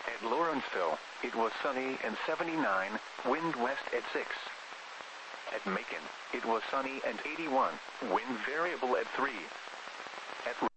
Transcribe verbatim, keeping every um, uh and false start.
At Lawrenceville, it was sunny and seventy-nine, wind west at six. At Macon, it was sunny and eighty-one, wind variable at three. At